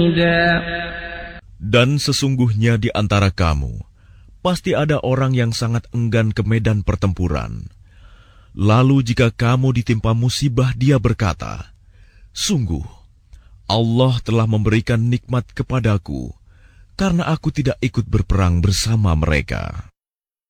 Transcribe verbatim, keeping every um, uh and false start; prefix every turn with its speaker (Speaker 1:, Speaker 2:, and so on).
Speaker 1: Dan sesungguhnya di antara kamu, pasti ada orang yang sangat enggan ke medan pertempuran. Lalu jika kamu ditimpa musibah, dia berkata, "Sungguh, Allah telah memberikan nikmat kepadaku, karena aku tidak ikut berperang bersama mereka."